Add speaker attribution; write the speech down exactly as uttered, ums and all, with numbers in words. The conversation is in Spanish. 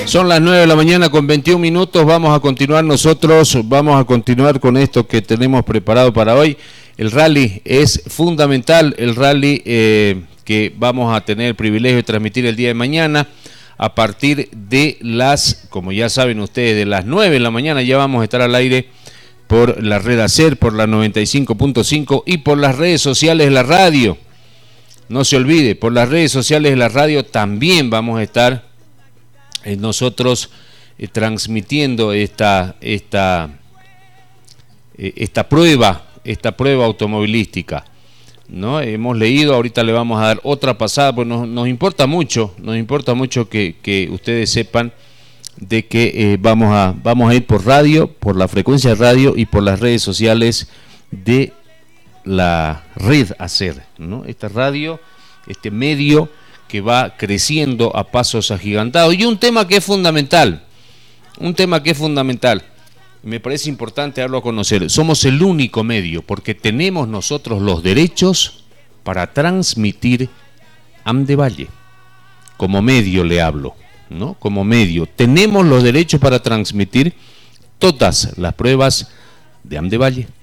Speaker 1: Son las nueve de la mañana con veintiún minutos. Vamos a continuar nosotros, vamos a continuar con esto que tenemos preparado para hoy. El rally es fundamental, el rally eh, que vamos a tener el privilegio de transmitir el día de mañana a partir de las, como ya saben ustedes, de las nueve de la mañana ya vamos a estar al aire por la red ACER, por la noventa y cinco punto cinco y por las redes sociales de la radio. No se olvide, por las redes sociales de la radio también vamos a estar eh, nosotros eh, transmitiendo esta, esta, eh, esta prueba, esta prueba automovilística, ¿no? Hemos leído, ahorita le vamos a dar otra pasada, pues nos, nos importa mucho, nos importa mucho que, que ustedes sepan de que eh, vamos a vamos a ir por radio, por la frecuencia de radio y por las redes sociales de la red ACER, ¿no? Esta radio, este medio que va creciendo a pasos agigantados. Y un tema que es fundamental, un tema que es fundamental, me parece importante darlo a conocer. Somos el único medio, porque tenemos nosotros los derechos para transmitir Amdevalle. Como medio le hablo, ¿no? Como medio. Tenemos los derechos para transmitir todas las pruebas de Amdevalle.